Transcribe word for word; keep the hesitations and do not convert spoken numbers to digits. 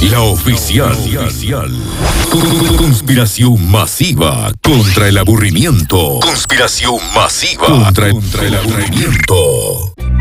La oficial. Conspiración masiva contra el aburrimiento. Conspiración masiva contra, contra el aburrimiento.